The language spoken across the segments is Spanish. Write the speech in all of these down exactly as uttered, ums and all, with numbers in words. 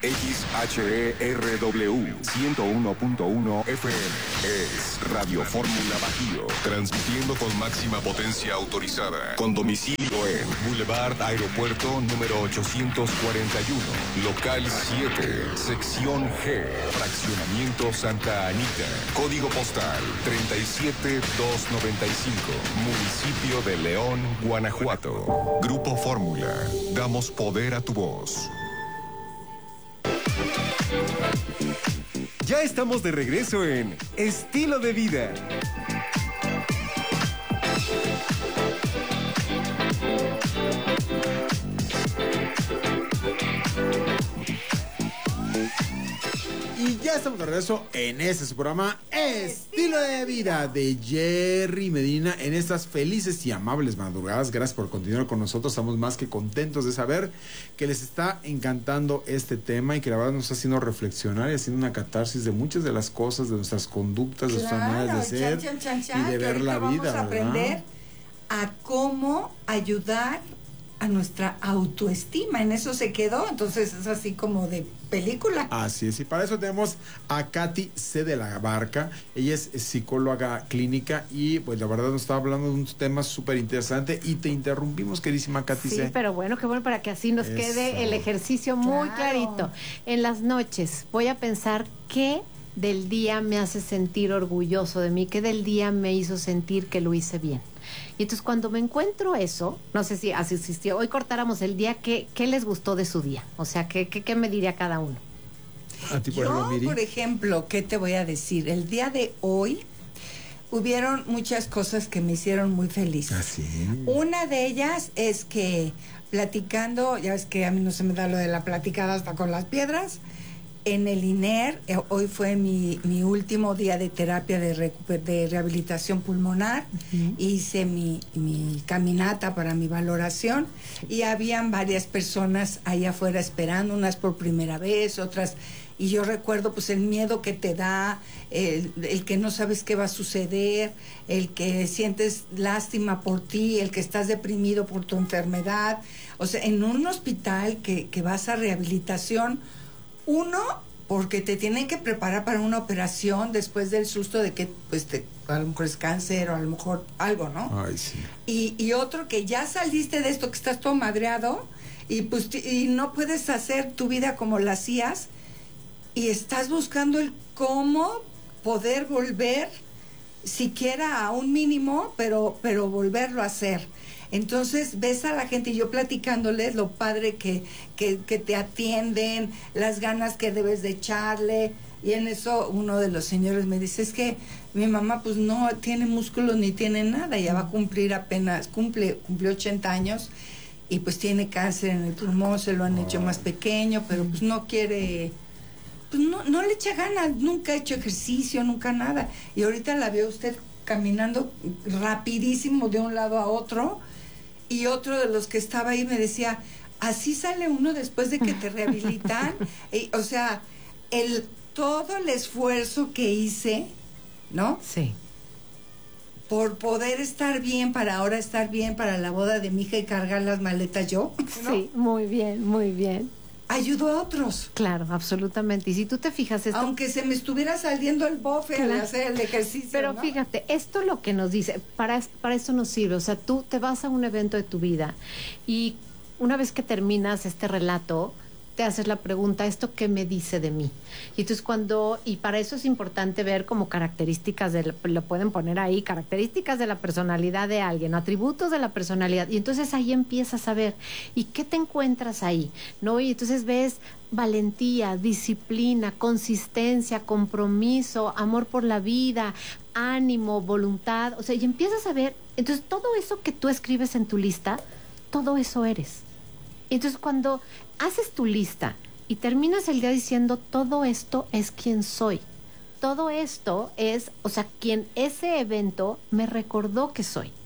X H E R W ciento uno punto uno F M es Radio Fórmula Bajío, transmitiendo con máxima potencia autorizada, con domicilio en Boulevard Aeropuerto número ochocientos cuarenta y uno, local siete, sección G, fraccionamiento Santa Anita, código postal treinta y siete mil doscientos noventa y cinco, municipio de León, Guanajuato. Grupo Fórmula, damos poder a tu voz. Ya estamos de regreso en Estilo de Vida. Y ya estamos de regreso en este su programa Estilo de Vida de Jerry Medina en estas felices y amables madrugadas. Gracias por continuar con nosotros. Estamos más que contentos de saber que les está encantando este tema y que la verdad nos está haciendo reflexionar y haciendo una catarsis de muchas de las cosas, de nuestras conductas, de nuestras maneras de ser chan, chan, chan, y de ver la vida. Vamos a aprender a cómo ayudar a nuestra autoestima. En eso se quedó, entonces es así como de película. Así es, y para eso tenemos a Katy C. de la Barca. Ella es psicóloga clínica y pues la verdad nos está hablando de un tema súper interesante y te interrumpimos, queridísima Katy sí, C. Sí, pero bueno, qué bueno para que así nos eso. quede el ejercicio muy claro. clarito. En las noches voy a pensar qué del día me hace sentir orgulloso de mí, qué del día me hizo sentir que lo hice bien. Y entonces cuando me encuentro eso, no sé si así existió, hoy cortáramos el día, ¿qué, qué les gustó de su día? O sea, ¿qué, qué, qué me diría cada uno? A ti, por Yo, ejemplo, Miri. por ejemplo, ¿qué te voy a decir? El día de hoy hubieron muchas cosas que me hicieron muy feliz. Así. Una de ellas es que platicando, ya ves que a mí no se me da lo de la platicada hasta con las piedras, en el I N E R, eh, hoy fue mi, mi último día de terapia de, recuper, de rehabilitación pulmonar. Uh-huh. Hice mi, mi caminata para mi valoración y habían varias personas ahí afuera esperando, unas por primera vez, otras, y yo recuerdo pues el miedo que te da, el, el que no sabes qué va a suceder, el que sientes lástima por ti, el que estás deprimido por tu enfermedad. O sea, en un hospital que, que vas a rehabilitación, uno, porque te tienen que preparar para una operación después del susto de que pues te, a lo mejor es cáncer o a lo mejor algo, ¿no? Ay, sí. Y, y otro que ya saliste de esto, que estás todo madreado y pues y no puedes hacer tu vida como la hacías y estás buscando el cómo poder volver siquiera a un mínimo, pero, pero volverlo a hacer. Entonces ves a la gente y yo platicándoles lo padre que, que, que te atienden, las ganas que debes de echarle, y en eso uno de los señores me dice, es que mi mamá pues no tiene músculos ni tiene nada, ya va a cumplir apenas, cumple, cumplió ochenta años y pues tiene cáncer en el pulmón, se lo han hecho más pequeño, pero pues no quiere, pues no, no le echa ganas, nunca ha hecho ejercicio, nunca nada, y ahorita la veo usted caminando rapidísimo de un lado a otro. Y otro de los que estaba ahí me decía, así sale uno después de que te rehabilitan. y, o sea, el todo el esfuerzo que hice, ¿no? Sí. Por poder estar bien, para ahora estar bien para la boda de mi hija y cargar las maletas yo, ¿no? Sí, muy bien, muy bien. Ayudó a otros. Claro, absolutamente. Y si tú te fijas... Esto... Aunque se me estuviera saliendo el bofe claro. al hacer el ejercicio, Pero ¿no? fíjate, esto lo que nos dice, para, para esto nos sirve. O sea, tú te vas a un evento de tu vida y una vez que terminas este relato, te haces la pregunta, ¿esto qué me dice de mí? Y entonces cuando, y para eso es importante ver como características, de, lo pueden poner ahí, características de la personalidad de alguien, atributos de la personalidad, y entonces ahí empiezas a ver, ¿y qué te encuentras ahí? ¿No? Y entonces ves valentía, disciplina, consistencia, compromiso, amor por la vida, ánimo, voluntad, o sea, y empiezas a ver, entonces todo eso que tú escribes en tu lista, todo eso eres. Entonces cuando haces tu lista y terminas el día diciendo todo esto es quien soy, todo esto es, o sea, quien ese evento me recordó que soy.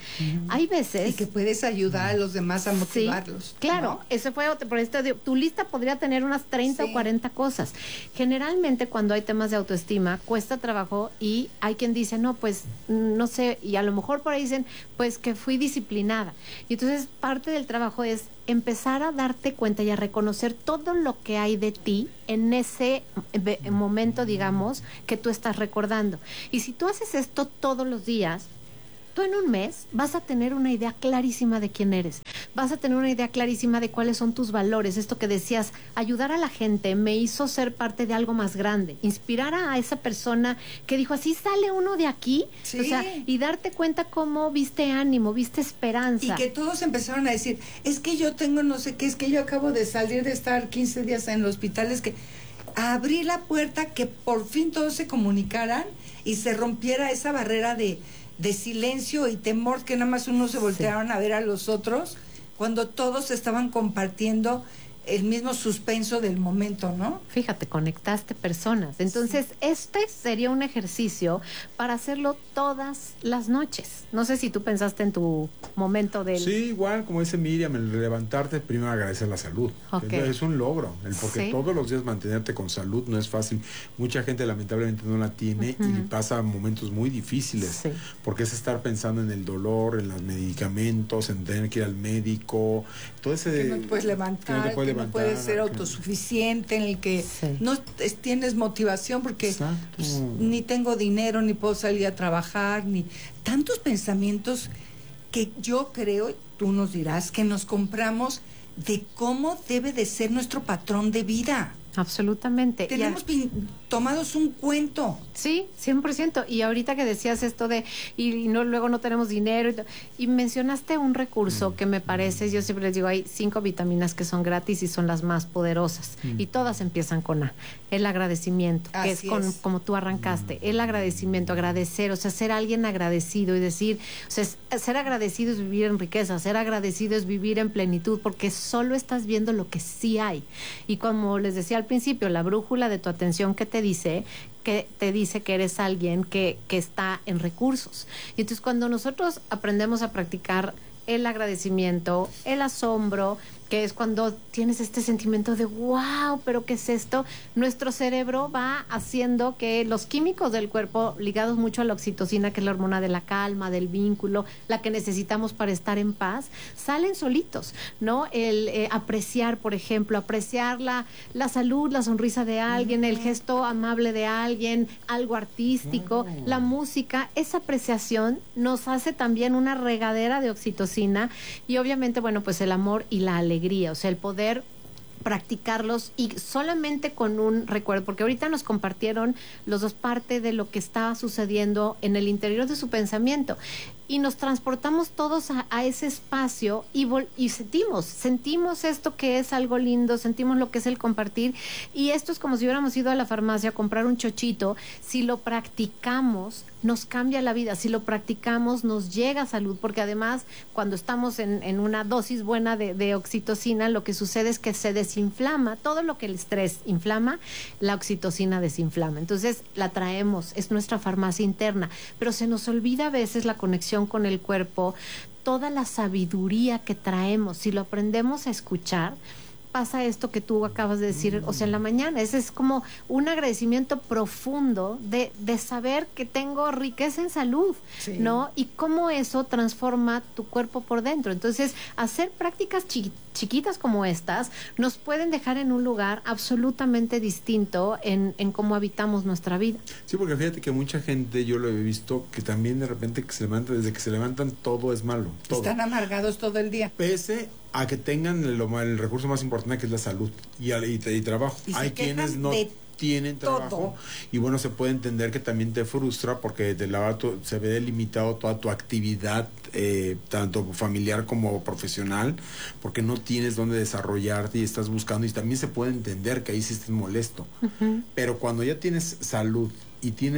Uh-huh. Hay veces... Y que puedes ayudar a los demás a motivarlos. Sí, claro, ¿no? Eso fue otro, por esto, tu lista podría tener unas treinta sí. o cuarenta cosas. Generalmente cuando hay temas de autoestima, cuesta trabajo y hay quien dice, no, pues, no sé, y a lo mejor por ahí dicen, pues que fui disciplinada. Y entonces parte del trabajo es empezar a darte cuenta y a reconocer todo lo que hay de ti en ese momento, digamos, que tú estás recordando. Y si tú haces esto todos los días, tú en un mes vas a tener una idea clarísima de quién eres, vas a tener una idea clarísima de cuáles son tus valores. Esto que decías, ayudar a la gente me hizo ser parte de algo más grande, inspirar a esa persona que dijo, así sale uno de aquí, sí. o sea, y darte cuenta cómo viste ánimo, viste esperanza. Y que todos empezaron a decir, es que yo tengo no sé qué, es que yo acabo de salir de estar quince días en el hospital, es que abrí la puerta, que por fin todos se comunicaran y se rompiera esa barrera de de silencio y temor, que nada más unos se voltearon sí. a ver a los otros, cuando todos estaban compartiendo el mismo suspenso del momento, ¿no? Fíjate, conectaste personas. Entonces, sí. este sería un ejercicio para hacerlo todas las noches. No sé si tú pensaste en tu momento del... Sí, igual, como dice Miriam, el levantarte, primero agradecer la salud. Okay. Es, es un logro, el porque sí. todos los días mantenerte con salud no es fácil. Mucha gente lamentablemente no la tiene uh-huh. y pasa momentos muy difíciles, sí. porque es estar pensando en el dolor, en los medicamentos, en tener que ir al médico, todo ese... Que no te puedes levantar, que no, no puedes ser autosuficiente, en el que sí. no tienes motivación porque pues, ni tengo dinero, ni puedo salir a trabajar, ni tantos pensamientos que yo creo, tú nos dirás, que nos compramos de cómo debe de ser nuestro patrón de vida. Absolutamente. Tenemos ya... tomados un cuento. Sí, cien por ciento. Y ahorita que decías esto de, y, y no luego no tenemos dinero, y, y mencionaste un recurso mm. que me parece, yo siempre les digo, hay cinco vitaminas que son gratis y son las más poderosas. Mm. Y todas empiezan con A. El agradecimiento, Así que es, con, es como tú arrancaste. Mm. El agradecimiento, agradecer, o sea, ser alguien agradecido y decir, o sea, ser agradecido es vivir en riqueza, ser agradecido es vivir en plenitud, porque solo estás viendo lo que sí hay. Y como les decía al principio, la brújula de tu atención que te dice que te dice que eres alguien que, que está en recursos. Y entonces cuando nosotros aprendemos a practicar el agradecimiento, el asombro, que es cuando tienes este sentimiento de wow, pero ¿qué es esto? Nuestro cerebro va haciendo que los químicos del cuerpo ligados mucho a la oxitocina, que es la hormona de la calma, del vínculo, la que necesitamos para estar en paz, salen solitos, ¿no? El eh, apreciar, por ejemplo, apreciar la, la salud, la sonrisa de alguien, mm. el gesto amable de alguien, algo artístico, mm. la música, esa apreciación nos hace también una regadera de oxitocina y obviamente, bueno, pues el amor y la alegría. O sea, el poder practicarlos y solamente con un recuerdo, porque ahorita nos compartieron los dos parte de lo que estaba sucediendo en el interior de su pensamiento y nos transportamos todos a, a ese espacio y, vol y sentimos, sentimos esto que es algo lindo, sentimos lo que es el compartir y esto es como si hubiéramos ido a la farmacia a comprar un chochito. Si lo practicamos nos cambia la vida, si lo practicamos nos llega salud, porque además cuando estamos en, en una dosis buena de, de oxitocina, lo que sucede es que se desinflama, todo lo que el estrés inflama, la oxitocina desinflama, entonces la traemos, es nuestra farmacia interna, pero se nos olvida a veces la conexión con el cuerpo, toda la sabiduría que traemos, si lo aprendemos a escuchar, pasa esto que tú acabas de decir, mm. o sea, en la mañana, ese es como un agradecimiento profundo de, de saber que tengo riqueza en salud, sí. ¿no? Y cómo eso transforma tu cuerpo por dentro. Entonces, hacer prácticas chi chiquitas como estas nos pueden dejar en un lugar absolutamente distinto en, en cómo habitamos nuestra vida. Sí, porque fíjate que mucha gente, yo lo he visto, que también de repente que se levanta, desde que se levantan todo es malo. Todo. Están amargados todo el día. Pese a que tengan el, el recurso más importante que es la salud y, y, y trabajo. Y hay quienes no tienen trabajo todo. Y bueno, se puede entender que también te frustra porque de la, tu, se ve delimitado toda tu actividad, eh, tanto familiar como profesional, porque no tienes dónde desarrollarte y estás buscando, y también se puede entender que ahí sí estés molesto. Uh-huh. Pero cuando ya tienes salud y tienes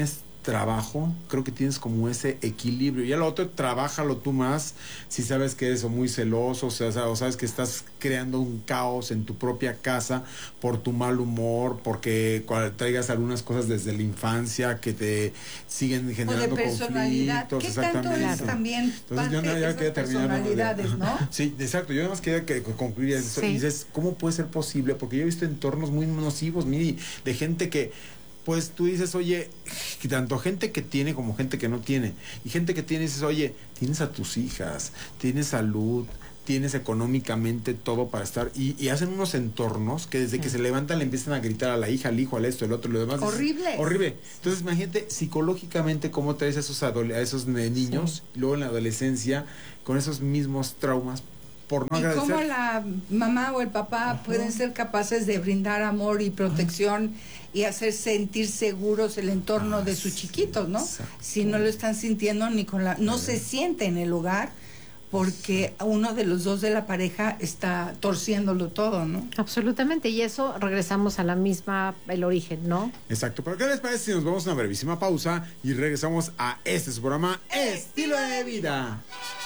trabajo, creo que tienes como ese equilibrio. Y a lo otro, trabájalo tú más, si sabes que eres o muy celoso, o sea, o sabes que estás creando un caos en tu propia casa por tu mal humor, porque traigas algunas cosas desde la infancia que te siguen generando o de personalidad. conflictos. ¿Qué tanto es también Entonces, parte yo no, ya de esas personalidades, ¿no? ¿no? Sí, exacto. Yo nada más quería que concluir eso. Sí. Y dices, ¿cómo puede ser posible? Porque yo he visto entornos muy nocivos, mire, de gente que pues tú dices, oye, tanto gente que tiene como gente que no tiene. Y gente que tiene, dices, oye, tienes a tus hijas, tienes salud, tienes económicamente todo para estar. Y, y hacen unos entornos que desde sí. que se levantan le empiezan a gritar a la hija, al hijo, al esto, al otro, lo demás. Horrible. Es horrible. Entonces, imagínate psicológicamente cómo traes a esos, a esos niños, sí. y luego en la adolescencia, con esos mismos traumas. Por no y agradecer. cómo la mamá o el papá Ajá. pueden ser capaces de brindar amor y protección Ajá. y hacer sentir seguros el entorno ah, de sus chiquitos, ¿no? Exacto. Si no lo están sintiendo ni con la, no se siente en el hogar porque uno de los dos de la pareja está torciéndolo todo, ¿no? Absolutamente, y eso regresamos a la misma, el origen, ¿no? Exacto, pero ¿qué les parece si nos vamos a una brevísima pausa y regresamos a este su programa Estilo de Vida?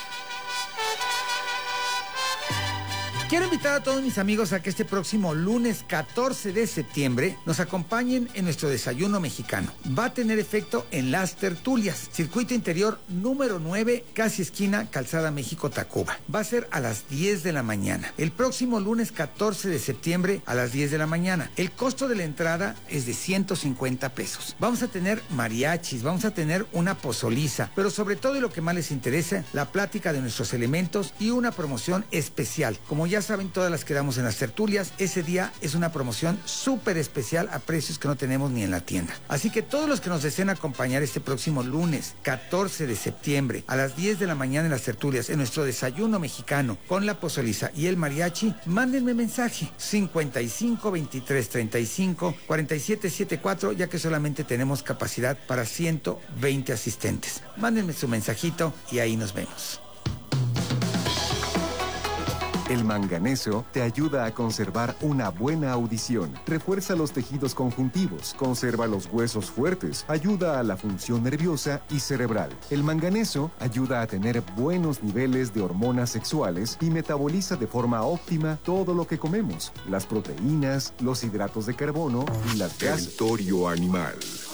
Quiero invitar a todos mis amigos a que este próximo lunes catorce de septiembre nos acompañen en nuestro desayuno mexicano. Va a tener efecto en Las Tertulias, circuito interior número nueve, casi esquina Calzada México-Tacuba. Va a ser a las diez de la mañana. El próximo lunes catorce de septiembre a las diez de la mañana. El costo de la entrada es de ciento cincuenta pesos. Vamos a tener mariachis, vamos a tener una pozoliza, pero sobre todo y lo que más les interesa, la plática de nuestros elementos y una promoción especial. Como ya Ya saben, todas las que damos en las tertulias, ese día es una promoción súper especial a precios que no tenemos ni en la tienda. Así que todos los que nos deseen acompañar este próximo lunes, catorce de septiembre, a las diez de la mañana en las tertulias, en nuestro desayuno mexicano, con la pozoliza y el mariachi, mándenme mensaje, cincuenta y cinco, veintitrés, treinta y cinco, cuarenta y siete, setenta y cuatro, ya que solamente tenemos capacidad para ciento veinte asistentes. Mándenme su mensajito y ahí nos vemos. El manganeso te ayuda a conservar una buena audición, refuerza los tejidos conjuntivos, conserva los huesos fuertes, ayuda a la función nerviosa y cerebral. El manganeso ayuda a tener buenos niveles de hormonas sexuales y metaboliza de forma óptima todo lo que comemos, las proteínas, los hidratos de carbono y las gases. Territorio animal.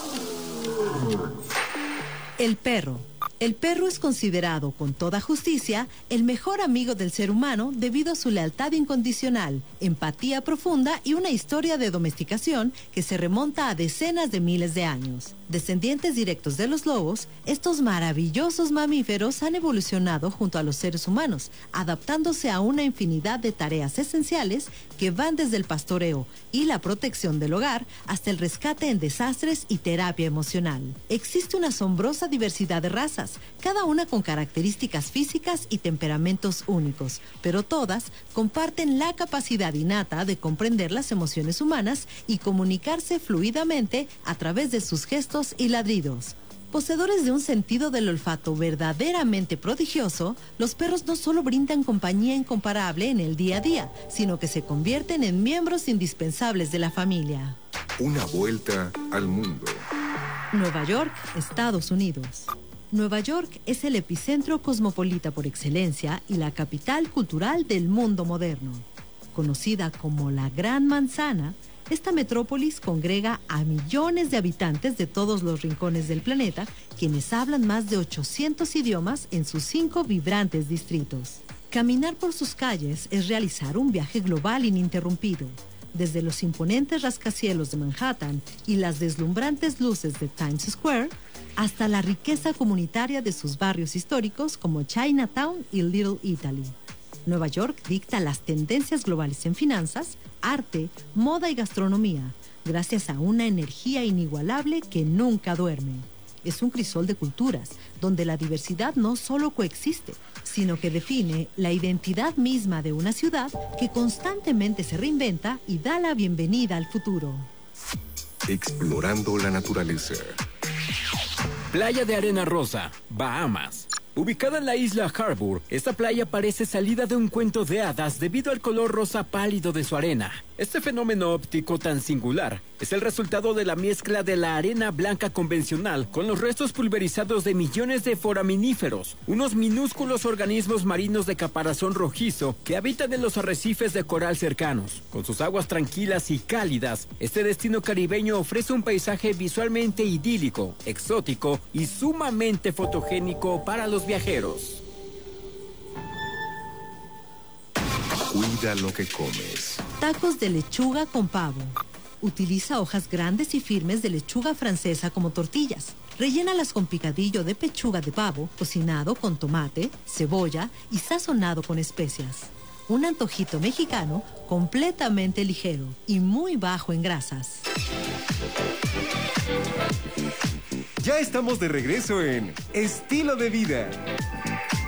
El perro. El perro es considerado, con toda justicia, el mejor amigo del ser humano debido a su lealtad incondicional, empatía profunda y una historia de domesticación que se remonta a decenas de miles de años. Descendientes directos de los lobos, estos maravillosos mamíferos han evolucionado junto a los seres humanos, adaptándose a una infinidad de tareas esenciales que van desde el pastoreo y la protección del hogar hasta el rescate en desastres y terapia emocional. Existe una asombrosa diversidad de razas, cada una con características físicas y temperamentos únicos, pero todas comparten la capacidad innata de comprender las emociones humanas y comunicarse fluidamente a través de sus gestos y ladridos. Poseedores de un sentido del olfato verdaderamente prodigioso, los perros no solo brindan compañía incomparable en el día a día, sino que se convierten en miembros indispensables de la familia. Una vuelta al mundo. Nueva York, Estados Unidos. Nueva York es el epicentro cosmopolita por excelencia y la capital cultural del mundo moderno. Conocida como la Gran Manzana, esta metrópolis congrega a millones de habitantes de todos los rincones del planeta, quienes hablan más de ochocientos idiomas en sus cinco vibrantes distritos. Caminar por sus calles es realizar un viaje global ininterrumpido. Desde los imponentes rascacielos de Manhattan y las deslumbrantes luces de Times Square, hasta la riqueza comunitaria de sus barrios históricos como Chinatown y Little Italy. Nueva York dicta las tendencias globales en finanzas, arte, moda y gastronomía, gracias a una energía inigualable que nunca duerme. Es un crisol de culturas, donde la diversidad no solo coexiste, sino que define la identidad misma de una ciudad que constantemente se reinventa y da la bienvenida al futuro. Explorando la naturaleza. Playa de Arena Rosa, Bahamas. Ubicada en la isla Harbour, esta playa parece salida de un cuento de hadas debido al color rosa pálido de su arena Este fenómeno óptico tan singular es el resultado de la mezcla de la arena blanca convencional con los restos pulverizados de millones de foraminíferos, unos minúsculos organismos marinos de caparazón rojizo que habitan en los arrecifes de coral cercanos. Con sus aguas tranquilas y cálidas, este destino caribeño ofrece un paisaje visualmente idílico, exótico y sumamente fotogénico para los viajeros. Cuida lo que comes. Tacos de lechuga con pavo. Utiliza hojas grandes y firmes de lechuga francesa como tortillas. Rellénalas con picadillo de pechuga de pavo, cocinado con tomate, cebolla y sazonado con especias. Un antojito mexicano completamente ligero y muy bajo en grasas. Ya estamos de regreso en Estilo de Vida.